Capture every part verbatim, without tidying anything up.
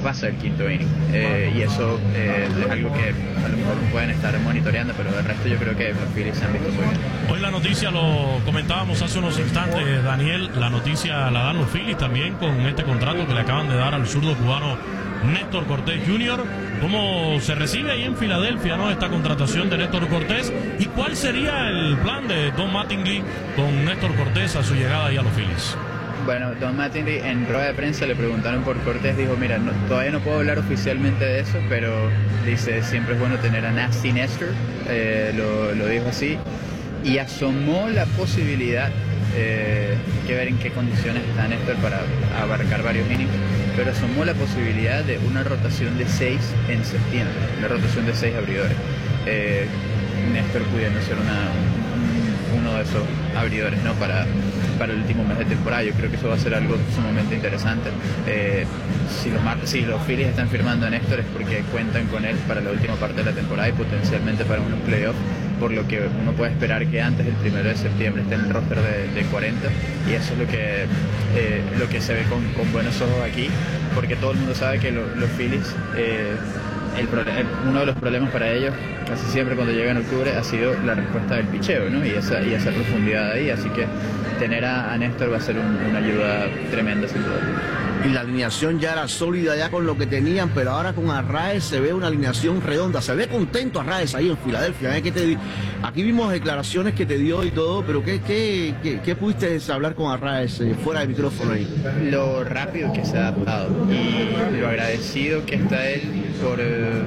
pasa el quinto inning. Eh, y eso eh, es algo que a lo mejor pueden estar monitoreando, pero el resto yo creo que los Phillies se han visto muy bien. Hoy la noticia, lo comentábamos hace unos instantes, Daniel, la noticia la dan los Phillies también con este contrato que le acaban de dar al zurdo cubano Néstor Cortés junior ¿Cómo se recibe ahí en Filadelfia, ¿no?, esta contratación de Néstor Cortés? ¿Y cuál sería el plan de Don Mattingly con Néstor Cortés a su llegada ahí a los Phillies? Bueno, Don Mattingly en rueda de prensa le preguntaron por Cortés, dijo, mira, no, todavía no puedo hablar oficialmente de eso, pero dice, siempre es bueno tener a Nasty Nestor, eh, lo, lo dijo así, y asomó la posibilidad, eh, hay que ver en qué condiciones está Néstor para abarcar varios innings, pero asomó la posibilidad de una rotación de seis en septiembre, una rotación de seis abridores, eh, Néstor pudiendo ser una, un, uno de esos abridores, ¿no?, para, para el último mes de temporada. Yo creo que eso va a ser algo sumamente interesante. Eh, si, los Mar si los Phillies están firmando a Néstor es porque cuentan con él para la última parte de la temporada y potencialmente para unos playoffs, por lo que uno puede esperar que antes del primero de septiembre esté en el roster de, de cuarenta, y eso es lo que, eh, lo que se ve con, con buenos ojos aquí, porque todo el mundo sabe que lo, los Phillies, eh, el el, uno de los problemas para ellos casi siempre cuando llega en octubre ha sido la respuesta del picheo, ¿no?, y esa, y esa profundidad ahí, así que tener a, a Néstor va a ser un, una ayuda tremenda sin duda. Y la alineación ya era sólida ya con lo que tenían, pero ahora con Arraez se ve una alineación redonda, se ve contento Arraez ahí en Filadelfia. ¿eh? ¿Qué te, aquí vimos declaraciones que te dio y todo, pero ¿qué, qué, qué, qué pudiste hablar con Arraez eh, fuera del micrófono ahí? Lo rápido que se ha adaptado y lo agradecido que está él por eh,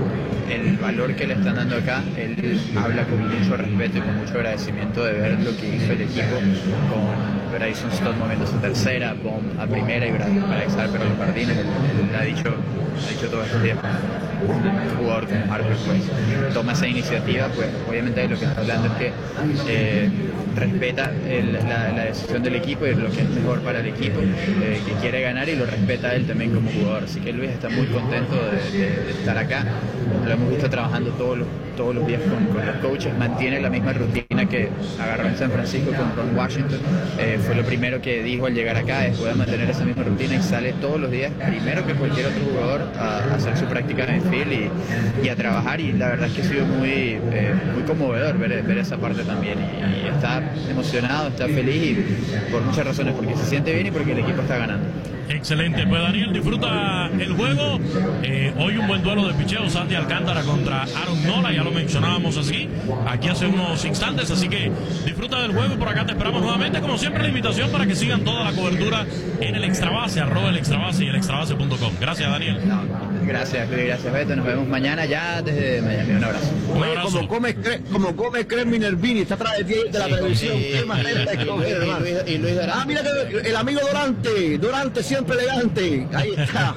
el valor que le están dando acá. Él habla con mucho respeto y con mucho agradecimiento de ver lo que hizo el equipo con Bryson Stott moviéndose a tercera, Bomb a primera y Bryce Harper a los jardines. Él, él ha dicho, ha dicho todo estos días, un jugador como Harper pues toma esa iniciativa, pues obviamente de lo que está hablando es que eh, respeta el, la, la decisión del equipo y lo que es mejor para el equipo, eh, que quiere ganar, y lo respeta a él también como jugador. Así que Luis está muy contento de, de, de estar acá. Lo hemos visto trabajando todos los, todos los días con, con los coaches, mantiene la misma rutina que agarró en San Francisco con Ron Washington. Eh, fue lo primero que dijo al llegar acá, es poder mantener esa misma rutina, y sale todos los días, primero que cualquier otro jugador, a, a hacer su práctica en el field y, y a trabajar, y la verdad es que ha sido muy, eh, muy conmovedor ver, ver esa parte también, y, y está emocionado, está feliz, y por muchas razones, porque se siente bien y porque el equipo está ganando. Excelente, pues Daniel, disfruta el juego. Eh, hoy un buen duelo de picheo, Sandy Alcántara contra Aaron Nola, ya lo mencionábamos así, aquí hace unos instantes, así que disfruta del juego y por acá te esperamos nuevamente. Como siempre, la invitación para que sigan toda la cobertura en el Extrabase, arroba el Extrabase y el extrabase punto com. Gracias, Daniel. No, gracias, Luis, gracias, Beto. Nos vemos mañana ya desde Miami. Un abrazo. Un abrazo. Como come, como come Cremi Nervini, está atrás de ti de la Sí, televisión. y- ¿Qué manera de y- y- comer, y- y hermano? Luis- y Luis Durante. Ah, mira que el amigo Durante, Durante siempre elegante. Ahí está.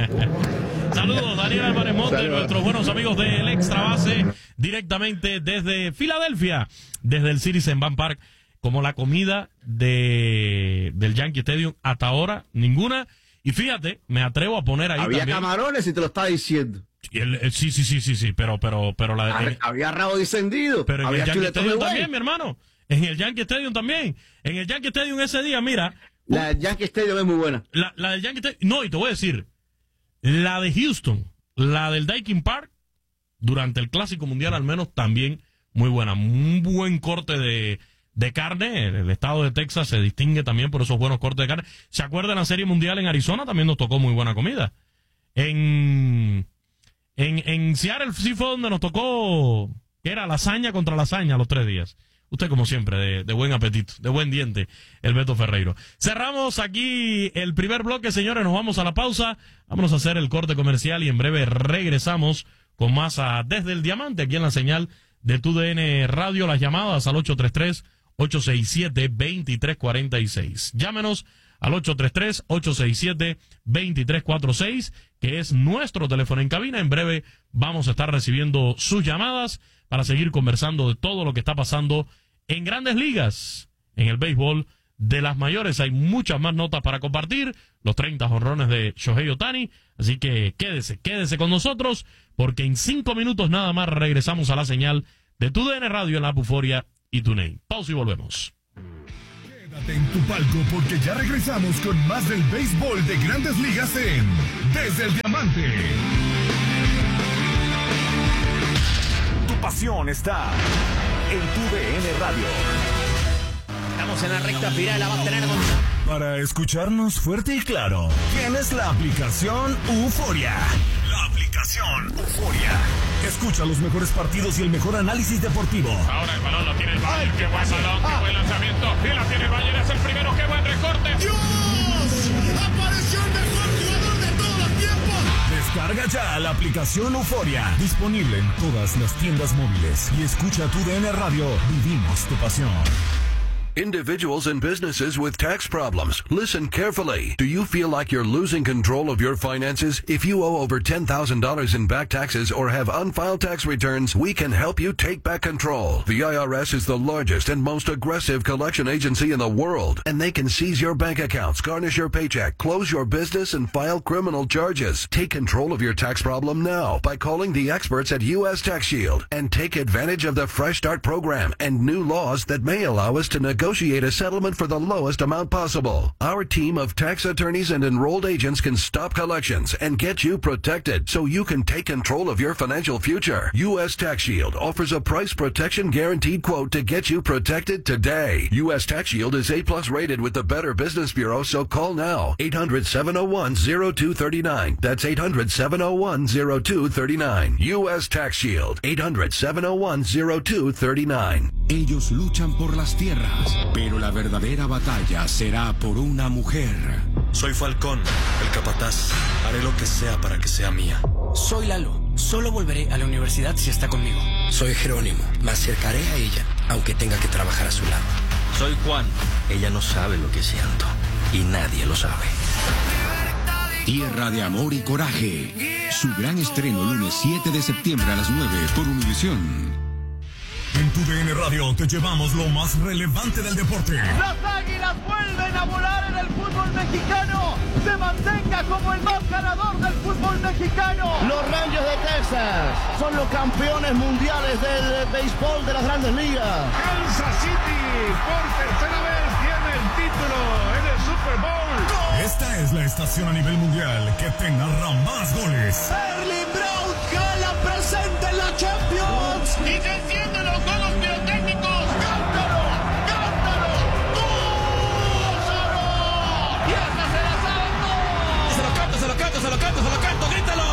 Saludos, Daniel Álvarez Monte, Saludos. nuestros buenos amigos del Extra Base, directamente desde Filadelfia, desde el Citizen Bank Park, como la comida de del Yankee Stadium hasta ahora, ninguna. Y fíjate, me atrevo a poner ahí Había también. camarones y te lo estaba diciendo. Y el- el- sí, sí, sí, sí, sí, pero, pero, pero la Había, el- había rabo descendido. pero en había el Yankee chuletón de Stadium buey. también, mi hermano. En el Yankee Stadium también. En el Yankee Stadium ese día, mira. La del Yankee Stadium es muy buena. La, la del Yankee Stadium, no, y te voy a decir, la de Houston, la del Daikin Park, durante el Clásico Mundial al menos, también muy buena. Un buen corte de, de carne. El estado de Texas se distingue también por esos buenos cortes de carne. ¿Se acuerdan la Serie Mundial en Arizona? También nos tocó muy buena comida. En, en, en Seattle sí fue donde nos tocó, que era lasaña contra lasaña los tres días. Usted, como siempre, de, de buen apetito, de buen diente, el Beto Ferreiro. Cerramos aquí el primer bloque, señores. Nos vamos a la pausa. Vámonos a hacer el corte comercial y en breve regresamos con más a Desde el Diamante, aquí en la señal de Tu D N Radio. Las llamadas al ocho tres tres, ocho seis siete, dos tres cuatro seis. Llámenos al ocho tres tres, ocho seis siete, dos tres cuatro seis, que es nuestro teléfono en cabina. En breve vamos a estar recibiendo sus llamadas para seguir conversando de todo lo que está pasando en Grandes Ligas, en el béisbol de las mayores. Hay muchas más notas para compartir, los treinta jonrones de Shohei Ohtani, así que quédese, quédese con nosotros, porque en cinco minutos nada más regresamos a la señal de Tu D N Radio en la App Euforia y TuneIn. Pausa y volvemos. Quédate en tu palco porque ya regresamos con más del béisbol de Grandes Ligas en Desde el Diamante. Tu pasión está en tu D N Radio. Estamos en la recta final, la va a tener con... Para escucharnos fuerte y claro, tienes la aplicación Euforia. La aplicación Euforia. Escucha los mejores partidos y el mejor análisis deportivo. Ahora el balón lo tiene el Bayern. Qué buen balón, qué buen lanzamiento. Y la tiene el Bayern, es el primero. Qué buen recorte. ¡Dios! ¡Apareció el mejor jugador de todos los tiempos! Descarga ya la aplicación Euforia. Disponible en todas las tiendas móviles. Y escucha tu D N Radio. Vivimos tu pasión. Individuals and businesses with tax problems. Listen carefully. Do you feel like you're losing control of your finances? If you owe over ten thousand dollars in back taxes or have unfiled tax returns, we can help you take back control. The I R S is the largest and most aggressive collection agency in the world, and they can seize your bank accounts, garnish your paycheck, close your business, and file criminal charges. Take control of your tax problem now by calling the experts at U S Tax Shield and take advantage of the Fresh Start program and new laws that may allow us to negotiate Negotiate a settlement for the lowest amount possible. Our team of tax attorneys and enrolled agents can stop collections and get you protected so you can take control of your financial future. U S Tax Shield offers a price protection guaranteed quote to get you protected today. U S Tax Shield is A plus rated with the Better Business Bureau, so call now. eight hundred, seven oh one, oh two three nine. That's eight hundred, seven oh one, oh two three nine. U S Tax Shield. eight hundred, seven oh one, oh two three nine. Ellos luchan por las tierras, pero la verdadera batalla será por una mujer. Soy Falcón, el capataz. Haré lo que sea para que sea mía. Soy Lalo. Solo volveré a la universidad si está conmigo. Soy Jerónimo. Me acercaré a ella, aunque tenga que trabajar a su lado. Soy Juan. Ella no sabe lo que siento, y nadie lo sabe. Tierra de amor y coraje. Su gran estreno lunes siete de septiembre a las nueve por Univisión. En tu D N Radio te llevamos lo más relevante del deporte. Las Águilas vuelven a volar en el fútbol mexicano. Se mantenga como el más ganador del fútbol mexicano. Los Rangers de Texas son los campeones mundiales del béisbol de las Grandes Ligas. Kansas City por tercera vez tiene el título en el Super Bowl. Esta es la estación a nivel mundial que te narra más goles. Erling Braut Haaland presente en la Champions. Y se encienden los juegos pirotécnicos. ¡Cántalo! ¡Cántalo! ¡Gózalo! ¡Y esta se la saben todos! Se lo canto, se lo canto, se lo canto, se lo canto, grítalo.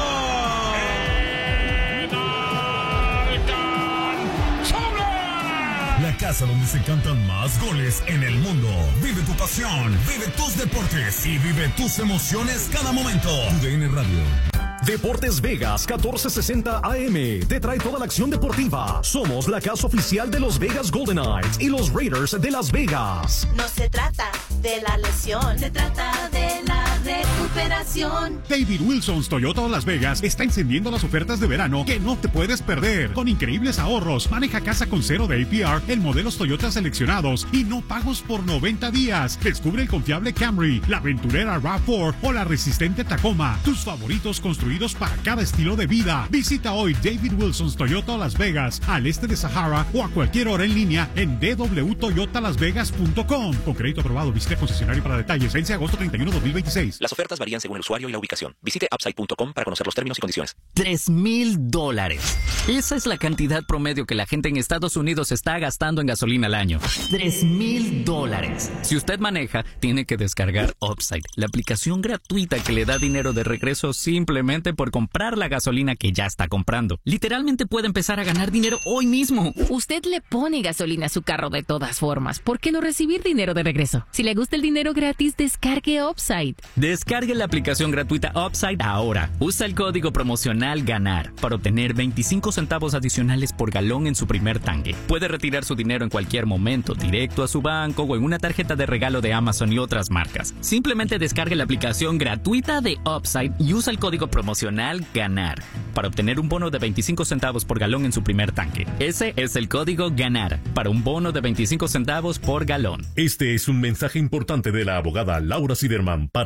La casa donde se cantan más goles en el mundo. Vive tu pasión, vive tus deportes y vive tus emociones cada momento. U D N Radio. Deportes Vegas catorce sesenta A M te trae toda la acción deportiva. Somos la casa oficial de los Vegas Golden Knights y los Raiders de Las Vegas. No se trata de la lesión, se trata de la recuperación. David Wilson's Toyota Las Vegas está encendiendo las ofertas de verano que no te puedes perder. Con increíbles ahorros, maneja casa con cero de A P R en modelos Toyota seleccionados y no pagos por noventa días. Descubre el confiable Camry, la aventurera RAV cuatro o la resistente Tacoma. Tus favoritos construidos para cada estilo de vida. Visita hoy David Wilson's Toyota Las Vegas, al este de Sahara o a cualquier hora en línea en d w toyota las vegas punto com. Con crédito aprobado, visite concesionario para detalles. Vence agosto treinta y uno de dos mil veintiséis. Las ofertas varían según el usuario y la ubicación. Visite upside punto com para conocer los términos y condiciones. Tres mil dólares. Esa es la cantidad promedio que la gente en Estados Unidos está gastando en gasolina al año. Tres mil dólares. Si usted maneja, tiene que descargar Upside, la aplicación gratuita que le da dinero de regreso simplemente por comprar la gasolina que ya está comprando. Literalmente puede empezar a ganar dinero hoy mismo. Usted le pone gasolina a su carro de todas formas. ¿Por qué no recibir dinero de regreso? Si le gusta el dinero gratis, descargue Upside. Descargue la aplicación gratuita Upside ahora. Usa el código promocional GANAR para obtener veinticinco centavos adicionales por galón en su primer tanque. Puede retirar su dinero en cualquier momento, directo a su banco o en una tarjeta de regalo de Amazon y otras marcas. Simplemente descargue la aplicación gratuita de Upside y usa el código promocional GANAR para obtener un bono de veinticinco centavos por galón en su primer tanque. Ese es el código GANAR para un bono de veinticinco centavos por galón. Este es un mensaje importante de la abogada Laura Siderman para todos los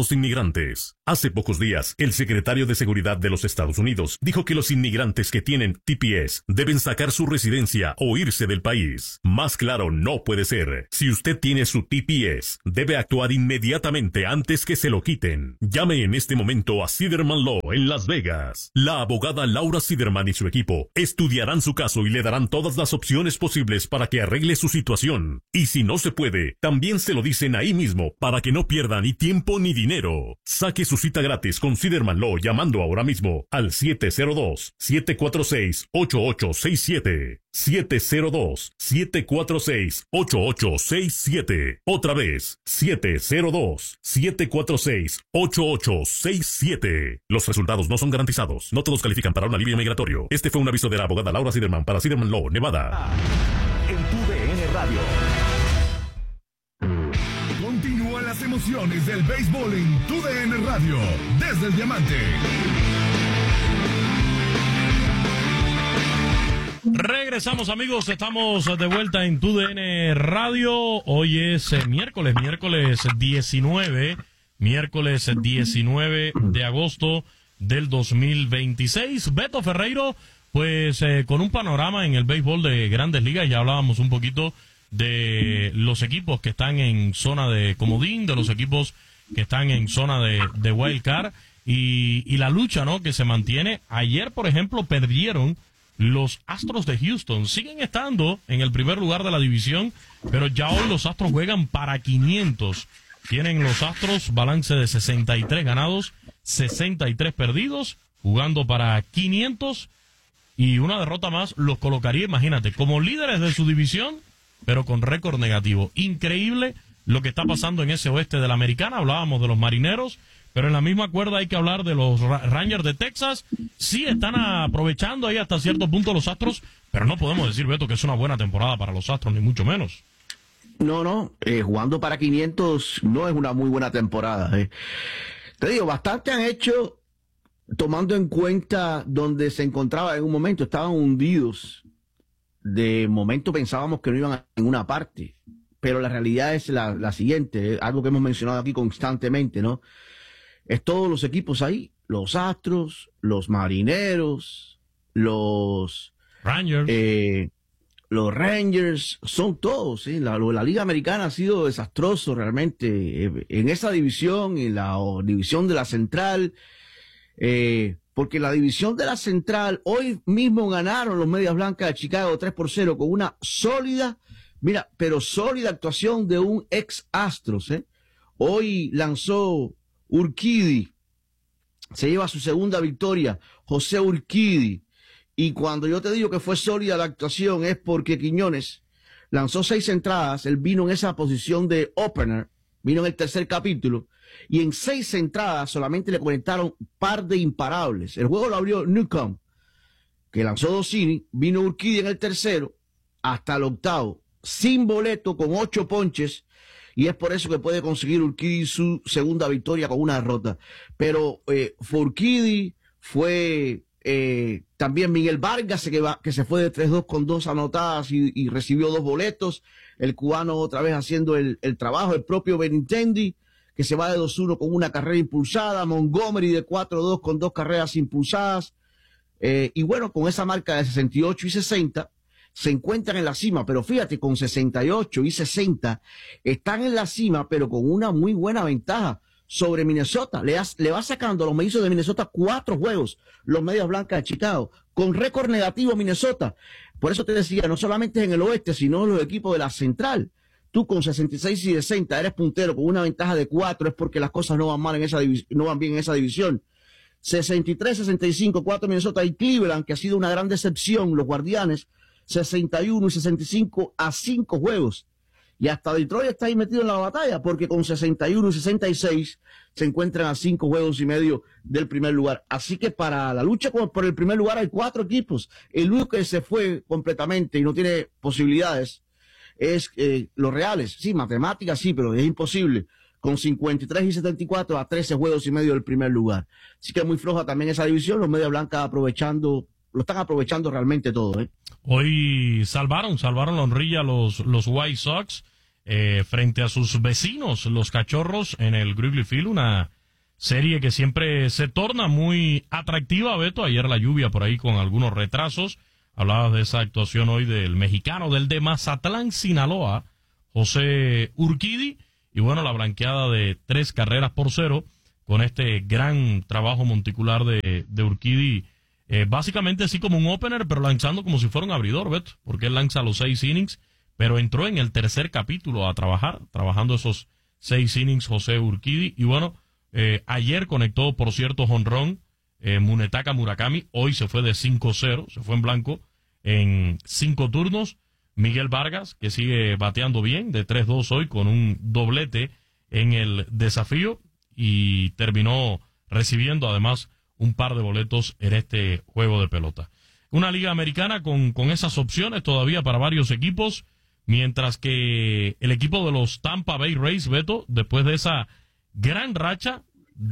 los inmigrantes. Hace pocos días, el secretario de Seguridad de los Estados Unidos dijo que los inmigrantes que tienen T P S deben sacar su residencia o irse del país. Más claro no puede ser. Si usted tiene su T P S, debe actuar inmediatamente antes que se lo quiten. Llame en este momento a Siderman Law en Las Vegas. La abogada Laura Siderman y su equipo estudiarán su caso y le darán todas las opciones posibles para que arregle su situación. Y si no se puede, también se lo dicen ahí mismo para que no pierda ni tiempo ni dinero. Saque su cita gratis con Siderman Law llamando ahora mismo al siete cero dos, siete cuatro seis, ocho ocho seis siete. siete cero dos, siete cuatro seis, ocho ocho seis siete. Otra vez, siete cero dos, siete cuatro seis, ocho ocho seis siete. Los resultados no son garantizados. No todos califican para un alivio migratorio. Este fue un aviso de la abogada Laura Siderman para Siderman Law, Nevada. En tu D N Radio. Continúan las emociones del béisbol en tu D N Radio. Desde el Diamante. Regresamos, amigos, estamos de vuelta en tu D N Radio. Hoy es eh, miércoles, miércoles diecinueve, miércoles diecinueve de agosto del dos mil veintiséis. Beto Ferreiro, pues eh, con un panorama en el béisbol de Grandes Ligas. Ya hablábamos un poquito de los equipos que están en zona de comodín, de los equipos que están en zona de, de wild card y, y la lucha, ¿no?, que se mantiene. Ayer, por ejemplo, perdieron los Astros de Houston. Siguen estando en el primer lugar de la división, pero ya hoy los Astros juegan para quinientos. Tienen los Astros balance de sesenta y tres ganados, sesenta y tres perdidos, jugando para quinientos, y una derrota más los colocaría, imagínate, como líderes de su división, pero con récord negativo. Increíble lo que está pasando en ese oeste de la Americana. Hablábamos de los Marineros, pero en la misma cuerda hay que hablar de los Rangers de Texas. Sí están aprovechando ahí hasta cierto punto los Astros, pero no podemos decir, Beto, que es una buena temporada para los Astros, ni mucho menos. No, no, eh, jugando para quinientos no es una muy buena temporada. Eh. Te digo, bastante han hecho, tomando en cuenta donde se encontraba en un momento. Estaban hundidos. De momento pensábamos que no iban a ninguna parte, pero la realidad es la, la siguiente, algo que hemos mencionado aquí constantemente, ¿no? Es todos los equipos ahí, los Astros, los Marineros, los Rangers, eh, los Rangers, son todos, ¿sí? La, la Liga Americana ha sido desastroso realmente eh, en esa división, en la o, división de la Central, eh, porque la división de la Central, hoy mismo ganaron los Medias Blancas de Chicago tres por cero con una sólida, mira, pero sólida actuación de un ex Astros, ¿eh? Hoy lanzó Urquidy, se lleva su segunda victoria, José Urquidy, y cuando yo te digo que fue sólida la actuación es porque Quiñones lanzó seis entradas, él vino en esa posición de opener, vino en el tercer capítulo, y en seis entradas solamente le conectaron un par de imparables. El juego lo abrió Newcomb, que lanzó dos innings, vino Urquidy en el tercero, hasta el octavo, sin boleto, con ocho ponches, y es por eso que puede conseguir Urquidy su segunda victoria con una derrota. Pero eh, fue Urquidy, fue eh, también Miguel Vargas, que, va, que se fue de tres dos con dos anotadas y, y recibió dos boletos, el cubano otra vez haciendo el, el trabajo, el propio Benintendi, que se va de dos uno con una carrera impulsada, Montgomery de cuatro dos con dos carreras impulsadas, eh, y bueno, con esa marca de sesenta y ocho y sesenta, se encuentran en la cima, pero fíjate, con sesenta y ocho y sesenta, están en la cima, pero con una muy buena ventaja sobre Minnesota. Le, has, le va sacando a los mellizos de Minnesota cuatro juegos, los Medias Blancas de Chicago, con récord negativo Minnesota. Por eso te decía, no solamente en el oeste, sino en los equipos de la Central. Tú con sesenta y seis y sesenta eres puntero con una ventaja de cuatro, es porque las cosas no van mal en esa división, no van bien en esa división. sesenta y tres, sesenta y cinco, cuatro Minnesota y Cleveland, que ha sido una gran decepción, los Guardianes, sesenta y uno y sesenta y cinco a cinco juegos. Y hasta Detroit está ahí metido en la batalla, porque con sesenta y uno y sesenta y seis se encuentran a cinco juegos y medio del primer lugar. Así que para la lucha por el primer lugar hay cuatro equipos. El único que se fue completamente y no tiene posibilidades es eh, los Reales. Sí, matemáticas sí, pero es imposible. Con cincuenta y tres y setenta y cuatro a trece juegos y medio del primer lugar. Así que muy floja también esa división. Los Medias Blancas aprovechando, lo están aprovechando realmente todo, ¿eh? Hoy salvaron, salvaron la honrilla los, los White Sox. eh, frente a sus vecinos, los Cachorros, en el Wrigley Field, una serie que siempre se torna muy atractiva, Beto. Ayer la lluvia por ahí con algunos retrasos. Hablabas de esa actuación hoy del mexicano, del de Mazatlán, Sinaloa, José Urquidy, y bueno, la blanqueada de tres carreras por cero, con este gran trabajo monticular de, de Urquidy, eh, básicamente así como un opener, pero lanzando como si fuera un abridor, Beto, porque él lanza los seis innings, pero entró en el tercer capítulo a trabajar, trabajando esos seis innings José Urquidy, y bueno, eh, ayer conectó, por cierto, jonrón, eh, Munetaka Murakami, hoy se fue de cinco cero, se fue en blanco en cinco turnos. Miguel Vargas, que sigue bateando bien, de tres dos hoy, con un doblete en el desafío, y terminó recibiendo además un par de boletos en este juego de pelota. Una liga americana con, con esas opciones todavía para varios equipos, mientras que el equipo de los Tampa Bay Rays, Beto, después de esa gran racha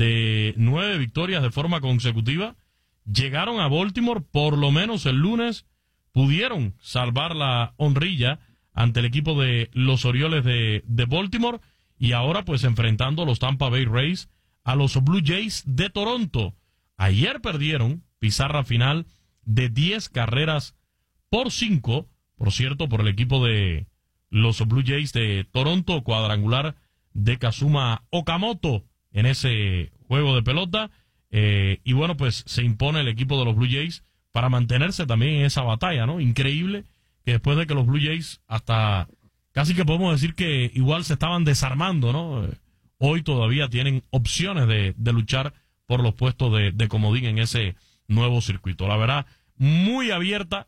de nueve victorias de forma consecutiva, llegaron a Baltimore, por lo menos el lunes, pudieron salvar la honrilla ante el equipo de los Orioles de, de Baltimore, y ahora pues enfrentando a los Tampa Bay Rays, a los Blue Jays de Toronto. Ayer perdieron pizarra final de diez carreras por cinco, por cierto, por el equipo de los Blue Jays de Toronto, cuadrangular de Kazuma Okamoto en ese juego de pelota, eh, y bueno, pues se impone el equipo de los Blue Jays para mantenerse también en esa batalla, ¿no? Increíble que después de que los Blue Jays hasta casi que podemos decir que igual se estaban desarmando, ¿no? Eh, hoy todavía tienen opciones de, de luchar por los puestos de, de comodín en ese nuevo circuito. La verdad, muy abierta,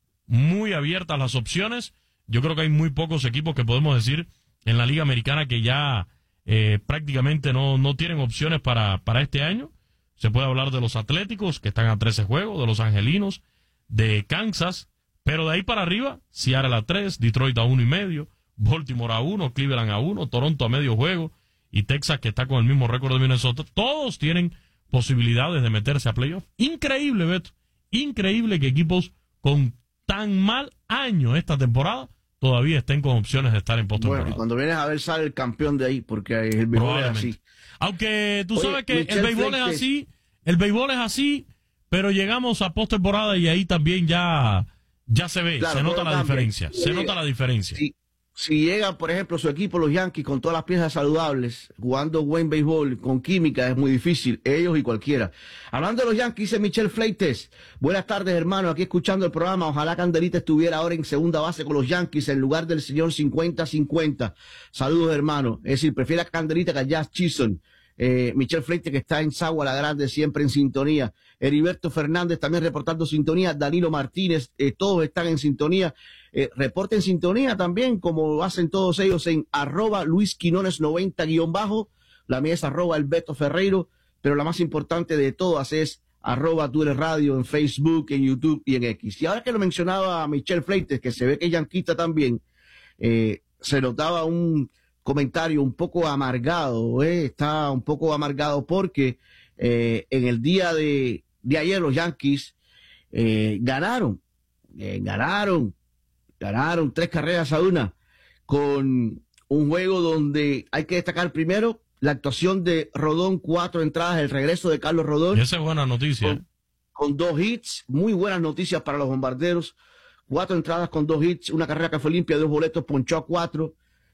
muy abiertas las opciones. Yo creo que hay muy pocos equipos que podemos decir en la Liga Americana que ya eh, prácticamente no, no tienen opciones para, para este año. Se puede hablar de los Atléticos, que están a trece juegos, de los Angelinos, de Kansas, pero de ahí para arriba, Seattle a tres, Detroit a uno y medio, Baltimore a uno, Cleveland a uno, Toronto a medio juego, y Texas, que está con el mismo récord de Minnesota. Todos tienen posibilidades de meterse a playoff. Increíble, Beto, increíble que equipos con tan mal año esta temporada todavía estén con opciones de estar en postemporada. Bueno, y cuando vienes a ver sale el campeón de ahí, porque el béisbol es así. Aunque tú Oye, sabes que Michelle el béisbol Fleites. es así, el béisbol es así, pero llegamos a postemporada y ahí también ya, ya se ve, Claro, se nota todo la cambia. diferencia, se Sí. nota la diferencia. Si, si llega, por ejemplo, su equipo, los Yankees, con todas las piezas saludables, jugando buen béisbol, con química, es muy difícil, ellos y cualquiera. Hablando de los Yankees, dice Michelle Fleites, buenas tardes, hermano, aquí escuchando el programa, ojalá Candelita estuviera ahora en segunda base con los Yankees en lugar del señor cincuenta cincuenta. Saludos, hermano. Es decir, prefiere a Candelita que a Jazz Chisholm. Eh, Michelle Fleites, que está en Sagua la Grande, siempre en sintonía. Heriberto Fernández también reportando sintonía. Danilo Martínez, eh, todos están en sintonía. Eh, reporten sintonía también, como hacen todos ellos, en arroba Luis Quinones noventa guión bajo. La mía es arroba el Beto Ferreiro, pero la más importante de todas es arroba Tú Eres Radio en Facebook, en YouTube y en X. Y ahora que lo mencionaba Michelle Fleites, que se ve que es yanquista también, eh, se notaba un comentario un poco amargado, eh, está un poco amargado porque eh, en el día de, de ayer los Yankees eh, ganaron, eh, ganaron, ganaron tres carreras a una con un juego donde hay que destacar primero la actuación de Rodón, cuatro entradas, el regreso de Carlos Rodón. Y esa es buena noticia. Con, con dos hits, muy buenas noticias para los bombarderos, cuatro entradas con dos hits, una carrera que fue limpia, dos boletos, ponchó a cuatro.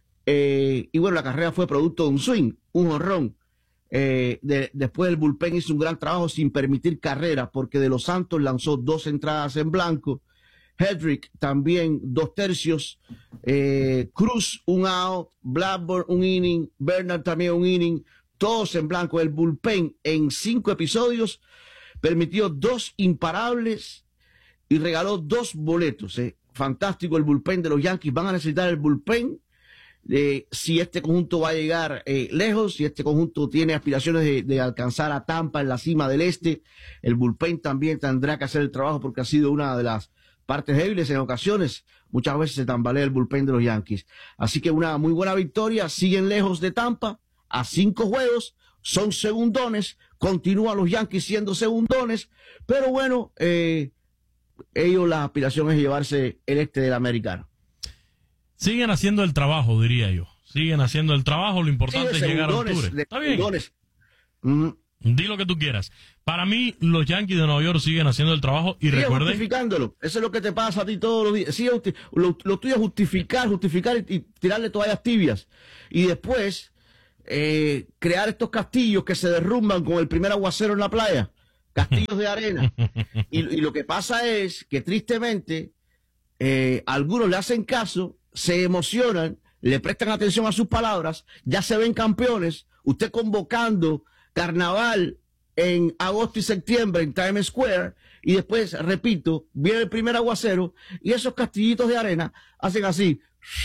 Eh, y bueno, la carrera fue producto de un swing, un jonrón. Eh, de, después el bullpen hizo un gran trabajo sin permitir carrera, porque De Los Santos lanzó dos entradas en blanco. Hedrick también dos tercios. Eh, Cruz un out. Blackburn un inning. Bernard también un inning. Todos en blanco. El bullpen en cinco episodios permitió dos imparables y regaló dos boletos. Eh. Fantástico el bullpen de los Yankees. Van a necesitar el bullpen. Eh, si este conjunto va a llegar eh, lejos, si este conjunto tiene aspiraciones de, de alcanzar a Tampa en la cima del este, el bullpen también tendrá que hacer el trabajo porque ha sido una de las partes débiles en ocasiones. Muchas veces se tambalea el bullpen de los Yankees. Así que una muy buena victoria, siguen lejos de Tampa, a cinco juegos, son segundones, continúan los Yankees siendo segundones, pero bueno, eh, ellos la aspiración es llevarse el este del americano. siguen haciendo el trabajo, diría yo. Siguen haciendo el trabajo, lo importante Sí, es llegar a segundones, octubre. de Está bien. segundones. Mm. Di lo que tú quieras. Para mí, los Yankees de Nueva York siguen haciendo el trabajo y Sigue recuerden... justificándolo. Eso es lo que te pasa a ti todos los días. Sigue justi- lo, lo tuyo es justificar, justificar y, y tirarle toallas tibias. Y después, eh, crear estos castillos que se derrumban con el primer aguacero en la playa. Castillos de arena. Y, y lo que pasa es que tristemente, eh, algunos le hacen caso, se emocionan, le prestan atención a sus palabras, ya se ven campeones, usted convocando carnaval en agosto y septiembre en Times Square, y después, repito, viene el primer aguacero, y esos castillitos de arena hacen así,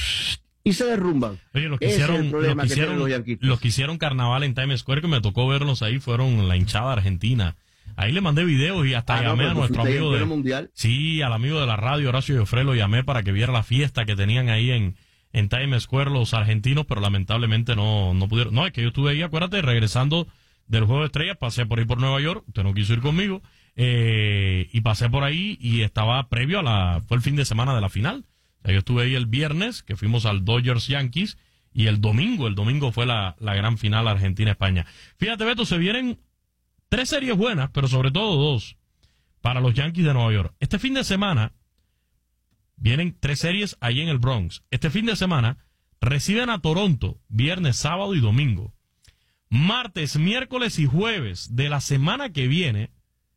y se derrumban. Oye, los que Ese es el hicieron, problema los que que tienen hicieron, los yanquistas. los que hicieron carnaval en Times Square, que me tocó verlos ahí, fueron la hinchada argentina. Ahí le mandé videos y hasta Ah, no, llamé pero a tú nuestro fuiste ahí amigo en de... pleno mundial. Sí, al amigo de la radio, Horacio Jofre, lo llamé para que viera la fiesta que tenían ahí en, en Times Square los argentinos, pero lamentablemente no, no pudieron. No, es que yo estuve ahí, acuérdate, regresando del Juego de Estrellas, pasé por ahí por Nueva York, usted no quiso ir conmigo, eh, y pasé por ahí y estaba previo a la... fue el fin de semana de la final. O sea, yo estuve ahí el viernes, que fuimos al Dodgers Yankees, y el domingo, el domingo fue la, la gran final Argentina-España. Fíjate, Beto, se vienen tres series buenas, pero sobre todo dos, para los Yankees de Nueva York. Este fin de semana vienen tres series ahí en el Bronx. Este fin de semana reciben a Toronto, viernes, sábado y domingo. Martes, miércoles y jueves de la semana que viene,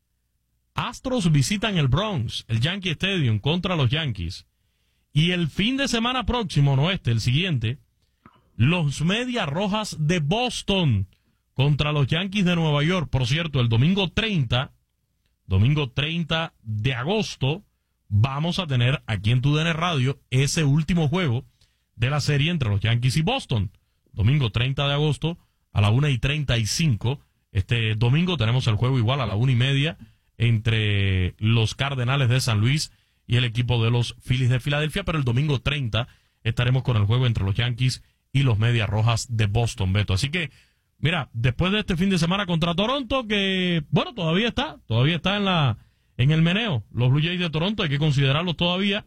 Astros visitan el Bronx, el Yankee Stadium, contra los Yankees. Y el fin de semana próximo, no este, el siguiente, los Medias Rojas de Boston contra los Yankees de Nueva York. Por cierto, el domingo treinta, domingo treinta de agosto, vamos a tener aquí en tu D N Radio ese último juego de la serie entre los Yankees y Boston. Domingo treinta de agosto a la una y treinta y cinco. Este domingo tenemos el juego igual a la una y media entre los Cardenales de San Luis y el equipo de los Phillies de Filadelfia, pero el domingo treinta estaremos con el juego entre los Yankees y los Medias Rojas de Boston, Beto. Así que, mira, después de este fin de semana contra Toronto, que, bueno, todavía está, todavía está en la en el meneo. Los Blue Jays de Toronto hay que considerarlos todavía,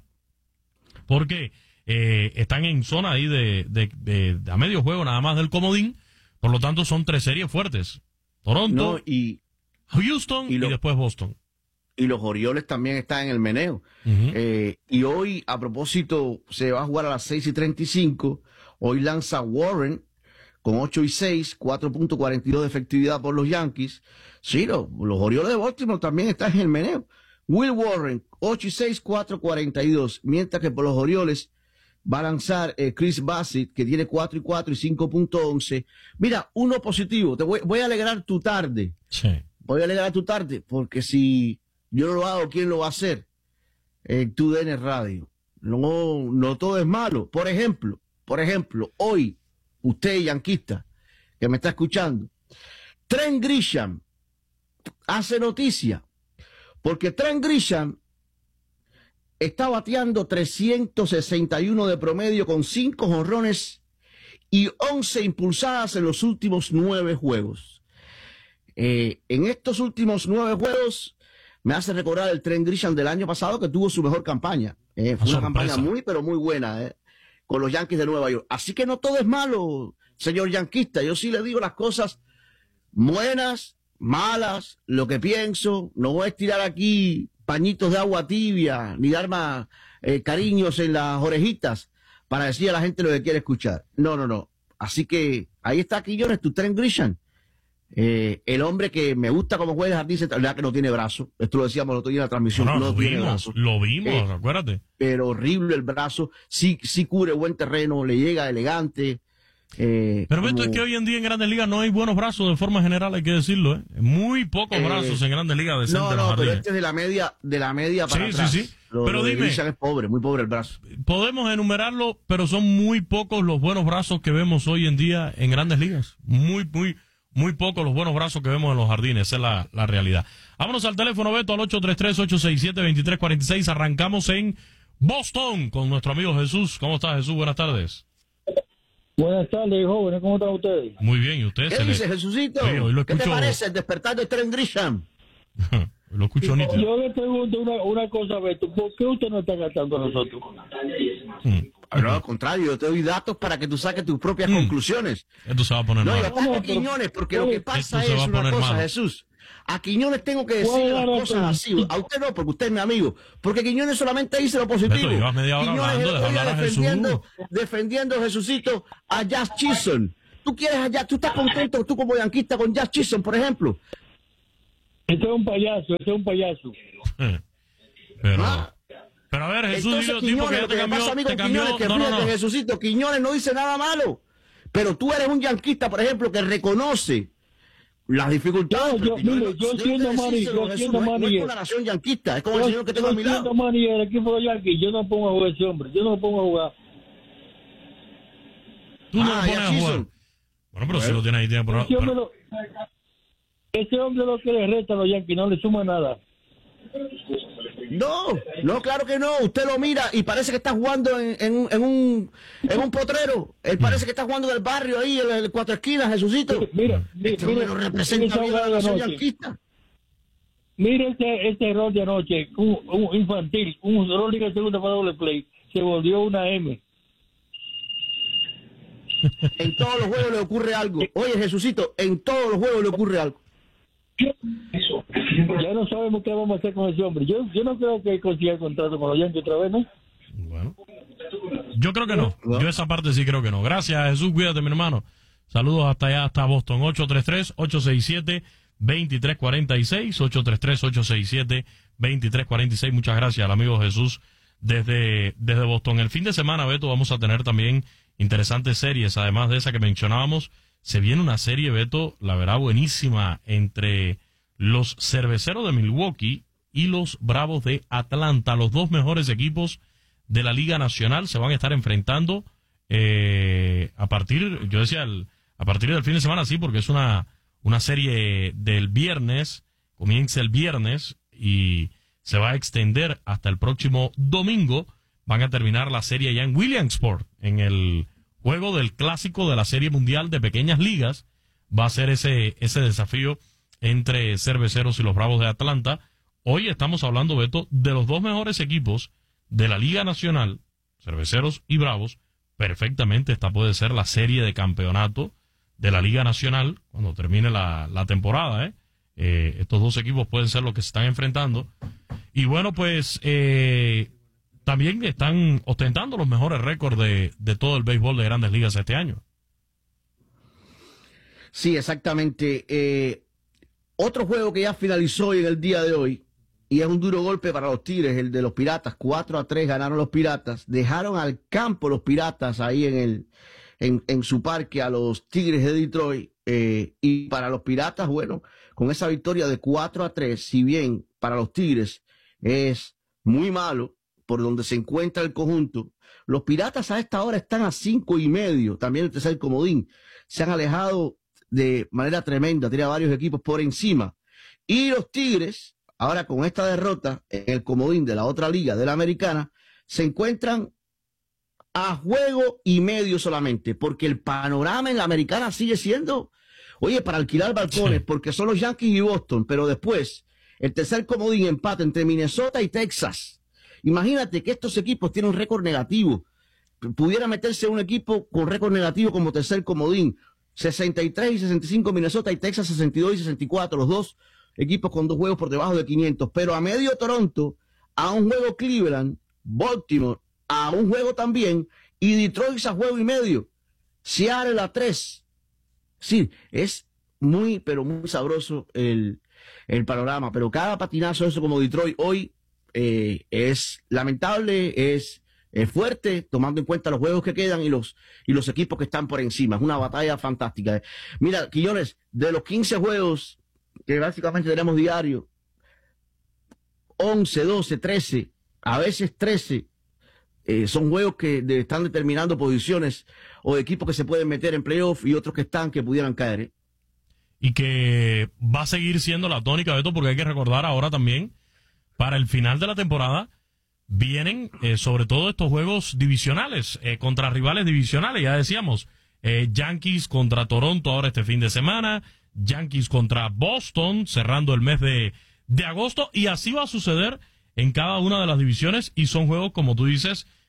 porque eh, están en zona ahí de, de, de, de a medio juego nada más del comodín, por lo tanto son tres series fuertes. Toronto, No, y, Houston y, lo, y después Boston. Y los Orioles también están en el meneo. Uh-huh. eh, y hoy, a propósito, se va a jugar a las seis y treinta y cinco. Hoy lanza Warren con ocho y seis, cuatro punto cuarenta y dos de efectividad por los Yankees. Sí, lo, los Orioles de Baltimore también están en el meneo. Will Warren, ocho y seis, cuatro cuarenta y dos. Mientras que por los Orioles va a lanzar eh, Chris Bassitt, que tiene cuatro y cuatro y cinco punto once. Mira, uno positivo. Te voy, voy a alegrar tu tarde. Sí. Voy a alegrar tu tarde, porque si yo no lo hago, ¿quién lo va a hacer? En tu D N Radio. No, no todo es malo. Por ejemplo, por ejemplo, hoy, usted, yanquista, que me está escuchando, Trent Grisham hace noticia, porque Trent Grisham está bateando trescientos sesenta y uno de promedio con cinco jonrones y once impulsadas en los últimos nueve juegos. Eh, en estos últimos nueve juegos me hace recordar el Trent Grisham del año pasado, que tuvo su mejor campaña. Eh, fue una campaña muy, pero muy buena, eh, con los Yankees de Nueva York. Así que no todo es malo, señor yanquista. Yo sí le digo las cosas buenas, malas, lo que pienso. No voy a estirar aquí pañitos de agua tibia, ni dar más eh, cariños en las orejitas para decir a la gente lo que quiere escuchar. No, no, no. Así que ahí está, Quillones, tu Trent Grisham. Eh, el hombre que me gusta como juega jardín, la verdad que no tiene brazo. Esto lo decíamos el otro día en la transmisión. No, no, no lo tiene vimos, brazo. lo vimos, Eh, acuérdate. Pero horrible el brazo. Sí, sí cubre buen terreno, le llega elegante. Eh, Pero Beto, como- es que hoy en día en Grandes Ligas no hay buenos brazos de forma general, hay que decirlo, ¿eh? Muy pocos Eh, brazos en Grandes Ligas decentes No, en los no, pero jardines. este es de la media, de la media para Sí, atrás. sí, sí. Lo- Pero lo de dime- Grisham es pobre, muy pobre el brazo. Podemos enumerarlo, pero son muy pocos los buenos brazos que vemos hoy en día en Grandes Ligas. Muy, muy, muy pocos los buenos brazos que vemos en los jardines. Esa es la, la realidad. Vámonos al teléfono, Beto, al ocho tres tres, ocho seis siete, dos tres cuatro seis. Arrancamos en Boston con nuestro amigo Jesús. ¿Cómo está, Jesús? Buenas tardes. Buenas tardes, jóvenes, ¿cómo están ustedes? Muy bien, ¿y usted? ¿Qué Se le- dice, Jesucito? Sí, hoy lo ¿Qué te escucho- parece el despertar de Trent Grisham? Lo escucho nítido. Yo le pregunto una, una cosa, Beto, ¿por qué usted no está gastando a nosotros? No, al contrario, yo te doy datos para que tú saques tus propias mm. conclusiones. Esto se va a poner no, mal. yo ataco a Quiñones porque lo que pasa es una cosa, mal. Jesús. A Quiñones tengo que decir las cosas así. A usted no, porque usted es mi amigo. Porque Quiñones solamente dice lo positivo. Beto, media hora Quiñones hablando, es de defendiendo, defendiendo Jesucito a Jazz Chisholm. ¿Tú quieres allá? ¿Tú estás contento tú como yanquista con Jazz Chisholm, por ejemplo? Este es un payaso, este es un payaso. Pero... ¿Ah? Pero a ver, Jesús, Entonces, dilo, Quiñones, tipo que ya te cambió, pasa a mí con cambió, Quiñones, que no, fíjate, no, no. Jesucito, Quiñones no dice nada malo. Pero tú eres un yanquista, por ejemplo, que reconoce las dificultades. No, yo, mire, yo siendo Mani, yo siendo Mani. No es con la nación yanquista, es como el señor que tengo a mi lado. Yo siendo Mani del equipo de Yankees, yo no pongo a jugar ese hombre, yo no lo pongo a jugar. Tú no ah, lo pones a jugar. Bueno, pero si lo tienes ahí, tiene por ese hombre, lo, ese hombre lo que le resta a los Yankees, no le suma nada. No, no, claro que no. Usted lo mira y parece que está jugando en, en, en, un, en un potrero. Él parece que está jugando en el barrio ahí, en el Cuatro Esquinas, Jesucito. Mira, este mira, lo representa bien a la nación yanquista. Mira este, este error de anoche, un, un infantil, un error de segunda para doble play. Se volvió una M. En todos los juegos le ocurre algo. Oye, Jesucito, en todos los juegos le ocurre algo. Ya no sabemos qué vamos a hacer con ese hombre. Yo, yo no creo que consiga el contrato con los Yankees otra vez, ¿no? Bueno, yo creo que no. Yo esa parte sí creo que no. Gracias, Jesús. Cuídate, mi hermano. Saludos hasta allá, hasta Boston. ocho tres tres, ocho seis siete, dos tres cuatro seis. ocho tres tres, ocho seis siete, dos tres cuatro seis. Muchas gracias al amigo Jesús desde, desde Boston. El fin de semana, Beto, vamos a tener también interesantes series. Además de esa que mencionábamos, se viene una serie, Beto, la verdad, buenísima entre los Cerveceros de Milwaukee y los Bravos de Atlanta. Los dos mejores equipos de la Liga Nacional se van a estar enfrentando eh, a partir, yo decía, el, a partir del fin de semana, sí, porque es una, una serie del viernes, comienza el viernes y se va a extender hasta el próximo domingo. Van a terminar la serie ya en Williamsport, en el juego del clásico de la Serie Mundial de Pequeñas Ligas. Va a ser ese, ese desafío entre Cerveceros y los Bravos de Atlanta. Hoy estamos hablando, Beto, de los dos mejores equipos de la Liga Nacional, Cerveceros y Bravos. Perfectamente esta puede ser la serie de campeonato de la Liga Nacional cuando termine la, la temporada, ¿eh? Eh, estos dos equipos pueden ser los que se están enfrentando. Y bueno, pues eh, también están ostentando los mejores récords de, de todo el béisbol de Grandes Ligas este año. Sí, exactamente. Eh, otro juego que ya finalizó hoy en el día de hoy, y es un duro golpe para los Tigres, el de los Piratas. cuatro a tres ganaron los Piratas. Dejaron al campo los Piratas ahí en el en, en su parque a los Tigres de Detroit. Eh, y para los Piratas, bueno, con esa victoria de cuatro a tres, si bien para los Tigres es muy malo por donde se encuentra el conjunto, los Piratas a esta hora están a cinco y medio, también el tercer comodín. Se han alejado de manera tremenda, tiene a varios equipos por encima. Y los Tigres, ahora con esta derrota en el comodín de la otra liga, de la americana, se encuentran a juego y medio solamente, porque el panorama en la americana sigue siendo, oye, para alquilar balcones, porque son los Yankees y Boston, pero después, el tercer comodín empate entre Minnesota y Texas. Imagínate que estos equipos tienen un récord negativo. Pudiera meterse un equipo con récord negativo como tercer comodín. sesenta y tres y sesenta y cinco Minnesota y Texas sesenta y dos y sesenta y cuatro, los dos equipos con dos juegos por debajo de quinientos, pero a medio Toronto, a un juego Cleveland, Baltimore, a un juego también, y Detroit a juego y medio, Seattle a tres. Sí, es muy, pero muy sabroso el, el panorama, pero cada patinazo eso como Detroit hoy eh, es lamentable, es... es fuerte, tomando en cuenta los juegos que quedan y los y los equipos que están por encima. Es una batalla fantástica. Mira, Quiñones, de los quince juegos que básicamente tenemos diario, once, doce, trece, a veces trece, eh, son juegos que de, están determinando posiciones o equipos que se pueden meter en playoff y otros que están que pudieran caer. ¿eh? Y que va a seguir siendo la tónica de esto, porque hay que recordar ahora también, para el final de la temporada, vienen eh, sobre todo estos juegos divisionales, eh, contra rivales divisionales, ya decíamos, eh, Yankees contra Toronto ahora este fin de semana, Yankees contra Boston cerrando el mes de, de agosto, y así va a suceder en cada una de las divisiones, y son juegos, como tú dices,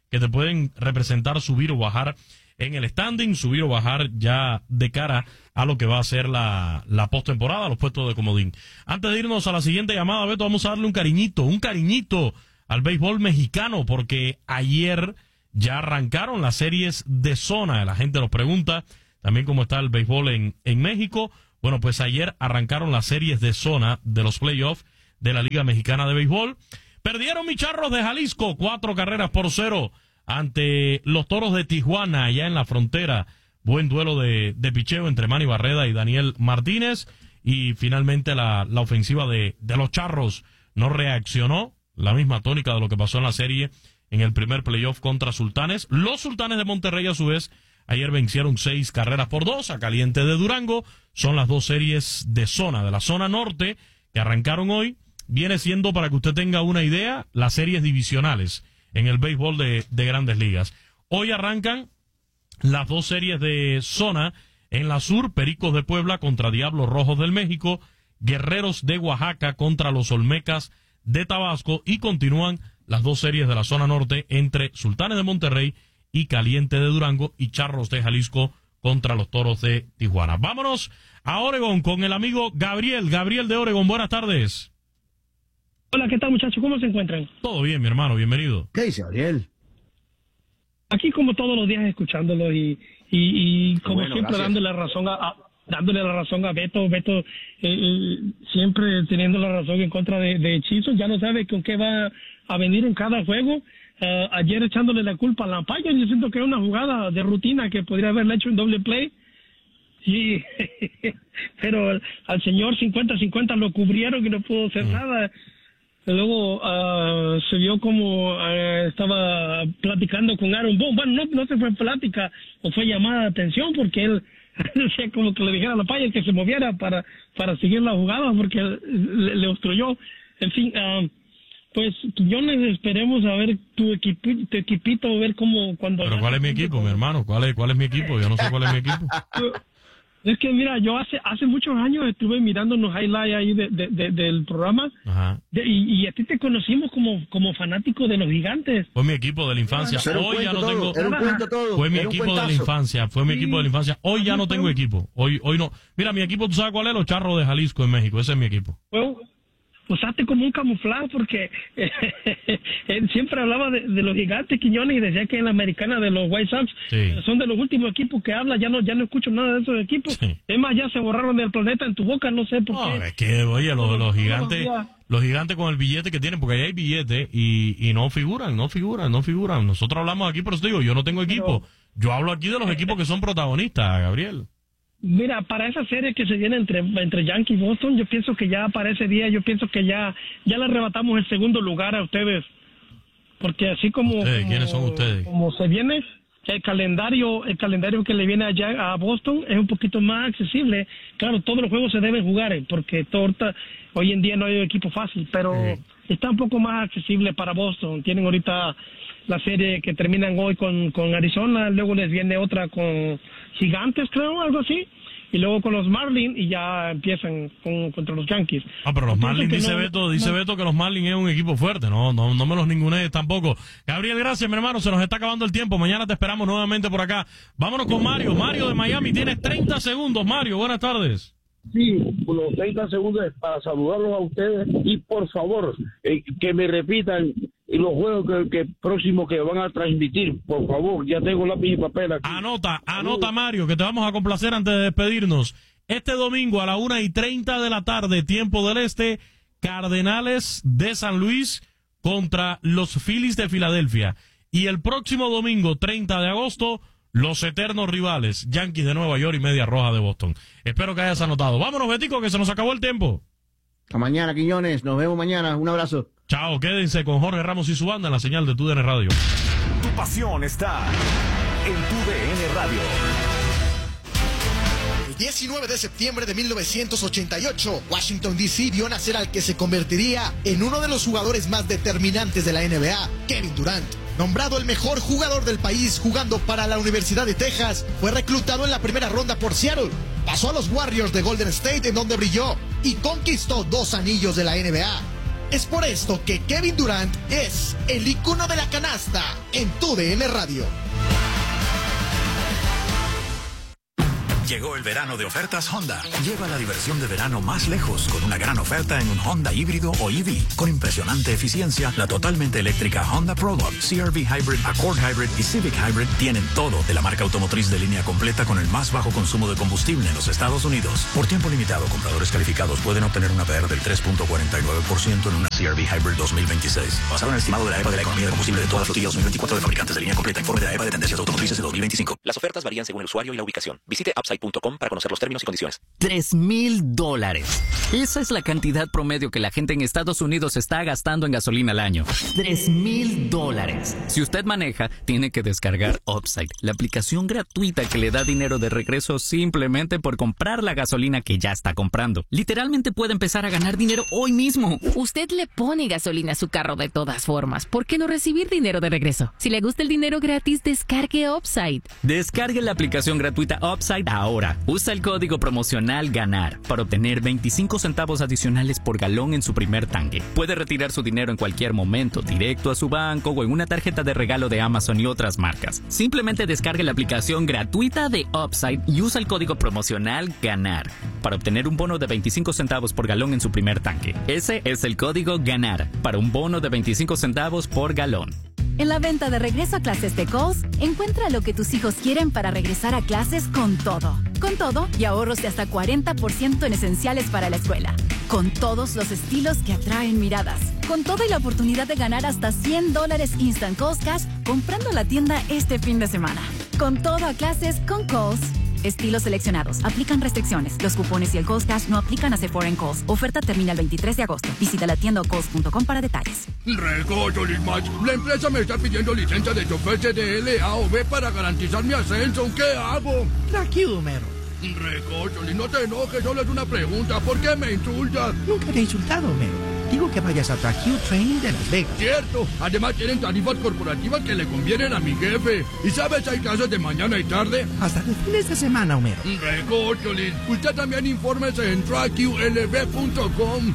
que te pueden representar subir o bajar en el standing, subir o bajar ya de cara a lo que va a ser la, la postemporada, los puestos de comodín. Antes de irnos a la siguiente llamada, Beto, vamos a darle un cariñito, un cariñito al béisbol mexicano, porque ayer ya arrancaron las series de zona. La gente nos pregunta también cómo está el béisbol en, en México. Bueno, pues ayer arrancaron las series de zona de los playoffs de la Liga Mexicana de Béisbol. Perdieron mis Charros de Jalisco, cuatro carreras por cero ante los Toros de Tijuana, allá en la frontera. Buen duelo de, de picheo entre Manny Barreda y Daniel Martínez. Y finalmente la, la ofensiva de, de los Charros no reaccionó. La misma tónica de lo que pasó en la serie en el primer playoff contra Sultanes. Los Sultanes de Monterrey, a su vez, ayer vencieron seis carreras por dos a Caliente de Durango. Son las dos series de zona, de la zona norte, que arrancaron hoy. Viene siendo, para que usted tenga una idea, las series divisionales en el béisbol de, de Grandes Ligas. Hoy arrancan las dos series de zona. En la sur, Pericos de Puebla contra Diablos Rojos del México, Guerreros de Oaxaca contra los Olmecas de Tabasco, y continúan las dos series de la zona norte entre Sultanes de Monterrey y Caliente de Durango, y Charros de Jalisco contra los Toros de Tijuana. Vámonos a Oregón con el amigo Gabriel. Gabriel de Oregón, buenas tardes. Hola, ¿qué tal, muchachos? ¿Cómo se encuentran? Todo bien, mi hermano, bienvenido. ¿Qué dice Gabriel? Aquí como todos los días escuchándolo y, y, y como bueno, siempre gracias. dándole la razón a, a dándole la razón a Beto, Beto eh, eh, siempre teniendo la razón en contra de, de Hechizos, ya no sabe con qué va a venir en cada juego. Uh, ayer echándole la culpa a Lampayo, yo siento que es una jugada de rutina que podría haberle hecho en doble play. Sí, pero al, al señor cincuenta cincuenta lo cubrieron y no pudo hacer mm. nada. Luego uh, se vio como uh, estaba platicando con Aaron Boone. Bueno, no, no se fue plática o fue llamada de atención, porque él decía como que le dijera a Lampayo que se moviera para, para seguir la jugada, porque le, le obstruyó. En fin, uh, pues Quiñones, esperemos a ver tu, equipo, tu equipito, a ver cómo cuando... Pero ¿cuál es mi equipo, mi hermano? ¿Cuál es, cuál es mi equipo? Yo no sé cuál es mi equipo. Es que mira, yo hace hace muchos años estuve mirando unos highlights ahí de, de, de, del programa. Ajá. De, y, y a ti te conocimos como, como fanático de los Gigantes. Fue mi equipo de la infancia. Hoy ya no tengo... Era un cuento todo. Fue mi Era un equipo de la cuentazo. infancia. Fue mi Sí. equipo de la infancia. Hoy ya no tengo equipo. Hoy hoy no. Mira, mi equipo, ¿tú sabes cuál es? Los Charros de Jalisco en México. Ese es mi equipo. Bueno, usaste como un camuflaje porque él siempre hablaba de, de los Gigantes, Quiñones, y decía que en la americana de los White Sox Sí. son de los últimos equipos que habla. Ya no ya no escucho nada de esos equipos. Sí. Es más, ya se borraron del planeta en tu boca, no sé por No, qué. es que, oye, los, los gigantes, Todos los días. los gigantes con el billete que tienen, porque ahí hay billete y, y no figuran, no figuran, no figuran. Nosotros hablamos aquí, por eso te digo, yo no tengo equipo. Yo hablo aquí de los equipos que son protagonistas, Gabriel. Mira, para esa serie que se viene entre entre Yankees y Boston, yo pienso que ya para ese día, yo pienso que ya ya le arrebatamos el segundo lugar a ustedes, porque así como, ¿Ustedes? como ¿Quiénes son ustedes? como se viene el calendario, el calendario que le viene allá a Boston es un poquito más accesible. Claro, todos los juegos se deben jugar, eh, porque todo ahorita- hoy en día no hay equipo fácil, pero Sí. está un poco más accesible para Boston. Tienen ahorita la serie que terminan hoy con, con Arizona, luego les viene otra con Gigantes, creo, algo así, y luego con los Marlins, y ya empiezan con, contra los Yankees. Ah, pero los Yo pienso Marlins, que dice no- Beto, dice no- Beto que los Marlins es un equipo fuerte. No, no, no me los ningunees tampoco. Gabriel, gracias, mi hermano. Se nos está acabando el tiempo. Mañana te esperamos nuevamente por acá. Vámonos con Mario. Mario de Miami. Tienes treinta segundos, Mario. Buenas tardes. Sí, unos treinta segundos para saludarlos a ustedes y por favor eh, que me repitan los juegos que, que próximos que van a transmitir, por favor. Ya tengo lápiz y papel aquí. Anota, anota, Mario, que te vamos a complacer antes de despedirnos. Este domingo a la una y treinta de la tarde, tiempo del este, Cardenales de San Luis contra los Phillies de Filadelfia. Y el próximo domingo, treinta de agosto, los eternos rivales, Yankees de Nueva York y Media Roja de Boston. Espero que hayas anotado. Vámonos, Betico, que se nos acabó el tiempo. Hasta mañana, Quiñones. Nos vemos mañana. Un abrazo. Chao, quédense con Jorge Ramos y su banda en la señal de Tu D N Radio. Tu pasión está en Tu D N Radio. El diecinueve de septiembre de mil novecientos ochenta y ocho, Washington D C vio nacer al que se convertiría en uno de los jugadores más determinantes de la N B A, Kevin Durant. Nombrado el mejor jugador del país jugando para la Universidad de Texas, fue reclutado en la primera ronda por Seattle. Pasó a los Warriors de Golden State, en donde brilló y conquistó dos anillos de la N B A. Es por esto que Kevin Durant es el ícono de la canasta en tu D N Radio. Llegó el verano de ofertas Honda. Lleva la diversión de verano más lejos con una gran oferta en un Honda híbrido o E V. Con impresionante eficiencia, la totalmente eléctrica Honda Prologue, C R V Hybrid, Accord Hybrid y Civic Hybrid tienen todo de la marca automotriz de línea completa con el más bajo consumo de combustible en los Estados Unidos. Por tiempo limitado, compradores calificados pueden obtener una P R del tres punto cuarenta y nueve por ciento en una C R V Hybrid dos mil veintiséis. Basado en el estimado de la E P A de la economía de combustible de toda la flotilla dos mil veinticuatro de fabricantes de línea completa. Informe de la E P A de tendencias automotrices de dos mil veinticinco. Las ofertas varían según el usuario y la ubicación. Visite upside punto com para conocer los términos y condiciones. Tres mil dólares. Esa es la cantidad promedio que la gente en Estados Unidos está gastando en gasolina al año. Tres mil dólares. Si usted maneja, tiene que descargar Upside, la aplicación gratuita que le da dinero de regreso simplemente por comprar la gasolina que ya está comprando. Literalmente puede empezar a ganar dinero hoy mismo. Usted le pone gasolina a su carro de todas formas. ¿Por qué no recibir dinero de regreso? Si le gusta el dinero gratis, descargue Upside. Descargue la aplicación gratuita Upside ahora. Usa el código promocional GANAR para obtener veinticinco centavos adicionales por galón en su primer tanque. Puede retirar su dinero en cualquier momento, directo a su banco o en una tarjeta de regalo de Amazon y otras marcas. Simplemente descargue la aplicación gratuita de Upside y usa el código promocional GANAR para obtener un bono de veinticinco centavos por galón en su primer tanque. Ese es el código GANAR para un bono de veinticinco centavos por galón. En la venta de regreso a clases de Kohl's, encuentra lo que tus hijos quieren para regresar a clases con todo. Con todo y ahorros de hasta cuarenta por ciento en esenciales para la escuela. Con todos los estilos que atraen miradas. Con todo y la oportunidad de ganar hasta cien dólares Instant Kohl's Cash comprando en la tienda este fin de semana. Con todo a clases con Kohl's. Estilos seleccionados. Aplican restricciones. Los cupones y el Kohl's Cash no aplican a Sephora en Kohl's. Oferta termina el veintitrés de agosto. Visita la tienda o kohls punto com para detalles. Recocho, Lismach. La empresa me está pidiendo licencia de chofer C D L, A o B para garantizar mi ascenso. ¿Qué hago? Tranquilo, Homero. Recocho, no te enojes, solo es una pregunta. ¿Por qué me insultas? Nunca te he insultado, Homero. Digo que vayas a Track Training de Las Vegas. Cierto. Además tienen tarifas corporativas que le convienen a mi jefe. ¿Y sabes, hay clases de mañana y tarde? Hasta los fines de semana, Homero. Recocholis. Usted también infórmese en track u l b punto com.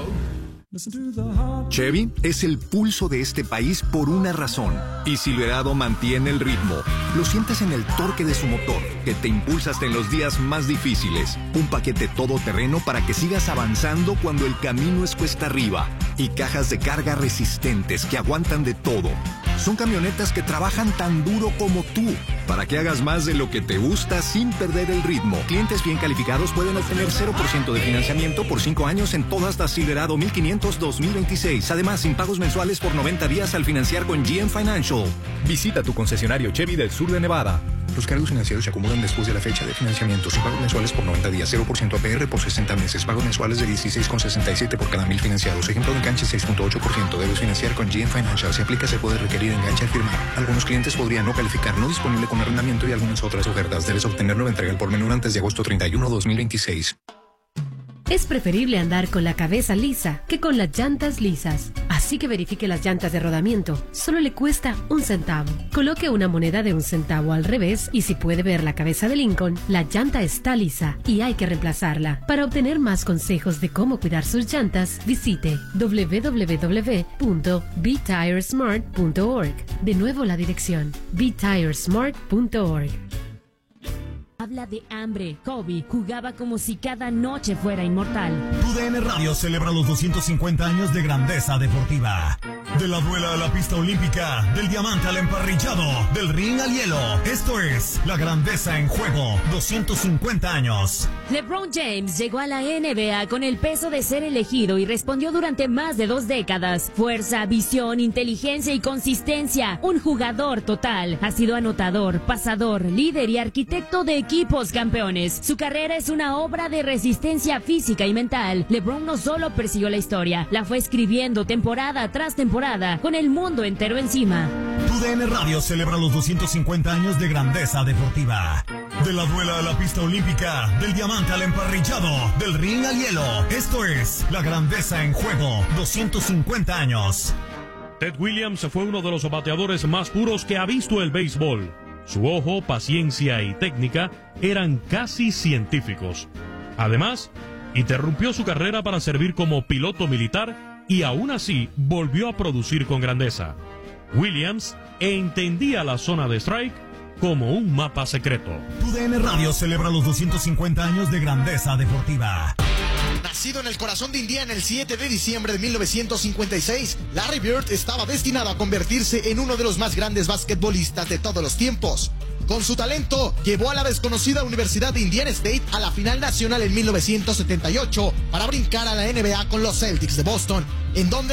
Chevy es el pulso de este país por una razón. Y Silverado mantiene el ritmo. Lo sientes en el torque de su motor, que te impulsa hasta en los días más difíciles. Un paquete todoterreno para que sigas avanzando cuando el camino es cuesta arriba. Y cajas de carga resistentes que aguantan de todo. Son camionetas que trabajan tan duro como tú, para que hagas más de lo que te gusta sin perder el ritmo. Clientes bien calificados pueden obtener cero por ciento de financiamiento por cinco años en todas las Silverado mil quinientos dos mil veintiséis. Además, sin pagos mensuales por noventa días al financiar con G M Financial. Visita tu concesionario Chevy del sur de Nevada. Los cargos financieros se acumulan después de la fecha de financiamiento. Sin pagos mensuales por noventa días, cero por ciento A P R por sesenta meses. Pagos mensuales de dieciséis con sesenta y siete por cada mil financiados. Ejemplo de enganche seis punto ocho por ciento. Debes financiar con G M Financial. Si aplica, se puede requerir enganche al firmar. Algunos clientes podrían no calificar. No disponible con arrendamiento y algunas otras ofertas. Debes obtenerlo en entrega al por menor antes de agosto treinta y uno, dos mil veintiséis. Es preferible andar con la cabeza lisa que con las llantas lisas. Así que verifique las llantas de rodamiento. Solo le cuesta un centavo. Coloque una moneda de un centavo al revés y si puede ver la cabeza de Lincoln, la llanta está lisa y hay que reemplazarla. Para obtener más consejos de cómo cuidar sus llantas, visite w w w punto be tire smart punto org. De nuevo la dirección be tire smart punto org. Habla de hambre. Kobe jugaba como si cada noche fuera inmortal. Tu D N Radio celebra los doscientos cincuenta años de grandeza deportiva. De la duela a la pista olímpica, del diamante al emparrillado, del ring al hielo. Esto es la grandeza en juego. doscientos cincuenta años. LeBron James llegó a la N B A con el peso de ser elegido y respondió durante más de dos décadas. Fuerza, visión, inteligencia y consistencia. Un jugador total. Ha sido anotador, pasador, líder y arquitecto de equipos campeones. Su carrera es una obra de resistencia física y mental. LeBron no solo persiguió la historia, la fue escribiendo temporada tras temporada, con el mundo entero encima. Tu D N Radio celebra los doscientos cincuenta años de grandeza deportiva. De la duela a la pista olímpica, del diamante al emparrillado, del ring al hielo. Esto es la grandeza en juego. doscientos cincuenta años. Ted Williams fue uno de los bateadores más puros que ha visto el béisbol. Su ojo, paciencia y técnica eran casi científicos. Además, interrumpió su carrera para servir como piloto militar y aún así volvió a producir con grandeza. Williams entendía la zona de strike como un mapa secreto. Tu D N Radio celebra los doscientos cincuenta años de grandeza deportiva. Nacido en el corazón de Indiana el siete de diciembre de mil novecientos cincuenta y seis, Larry Bird estaba destinado a convertirse en uno de los más grandes basquetbolistas de todos los tiempos. Con su talento, llevó a la desconocida Universidad de Indiana State a la final nacional en mil novecientos setenta y ocho para brincar a la N B A con los Celtics de Boston, en donde